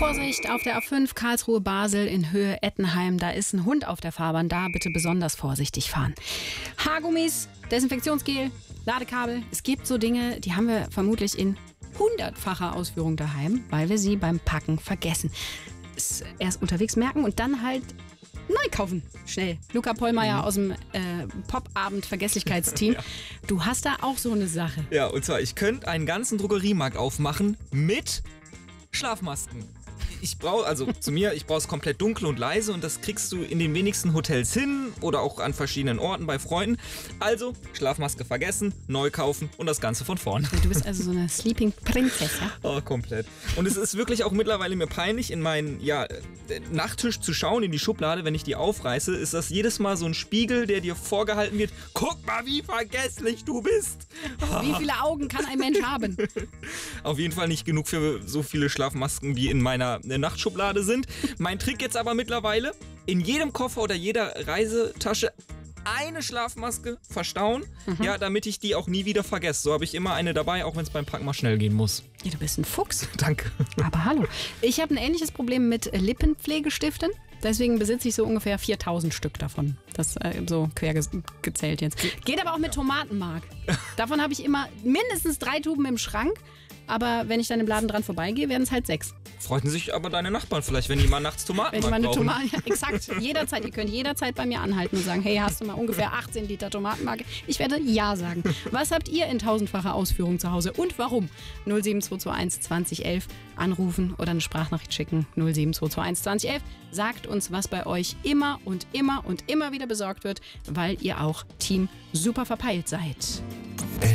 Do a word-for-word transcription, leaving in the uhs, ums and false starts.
Vorsicht, auf der A fünf Karlsruhe-Basel in Höhe Ettenheim, da ist ein Hund auf der Fahrbahn, da bitte besonders vorsichtig fahren. Haargummis, Desinfektionsgel, Ladekabel, es gibt so Dinge, die haben wir vermutlich in hundertfacher Ausführung daheim, weil wir sie beim Packen vergessen. Es erst unterwegs merken und dann halt neu kaufen. Schnell. Luca Pollmeier mhm. aus dem äh, Popabend-Vergesslichkeitsteam. Ja. Du hast da auch so eine Sache. Ja, und zwar, ich könnte einen ganzen Drogeriemarkt aufmachen mit Schlafmasken. Ich brauche, also zu mir, ich brauche es komplett dunkel und leise und das kriegst du in den wenigsten Hotels hin oder auch an verschiedenen Orten bei Freunden. Also Schlafmaske vergessen, neu kaufen und das Ganze von vorn. Du bist also so eine Sleeping Princess, ja? Oh, komplett. Und es ist wirklich auch mittlerweile mir peinlich, in meinen ja, Nachttisch zu schauen, in die Schublade, wenn ich die aufreiße, ist das jedes Mal so ein Spiegel, der dir vorgehalten wird. Guck mal, wie vergesslich du bist. Wie viele Augen kann ein Mensch haben? Auf jeden Fall nicht genug für so viele Schlafmasken, wie in meiner Nachtschublade sind. Mein Trick jetzt aber mittlerweile, in jedem Koffer oder jeder Reisetasche eine Schlafmaske verstauen, mhm. ja, damit ich die auch nie wieder vergesse. So habe ich immer eine dabei, auch wenn es beim Packen mal schnell gehen muss. Ja, du bist ein Fuchs. Danke. Aber hallo. Ich habe ein ähnliches Problem mit Lippenpflegestiften. Deswegen besitze ich so ungefähr viertausend Stück davon. Das äh, so quer ge gezählt jetzt. Geht aber auch mit Tomatenmark. Davon habe ich immer mindestens drei Tuben im Schrank. Aber wenn ich dann im Laden dran vorbeigehe, werden es halt sechs. Freuten sich aber deine Nachbarn vielleicht, wenn die mal nachts Tomaten Wenn ich mal eine brauchen. Tomaten, ja, exakt, jederzeit. Ihr könnt jederzeit bei mir anhalten und sagen, hey, hast du mal ungefähr achtzehn Liter Tomatenmark? Ich werde ja sagen. Was habt ihr in tausendfacher Ausführung zu Hause und warum? null sieben zwei zwei eins zwanzig elf anrufen oder eine Sprachnachricht schicken. null sieben zwei zwei eins zwanzig elf. Sagt uns, was bei euch immer und immer und immer wieder besorgt wird, weil ihr auch Team super verpeilt seid.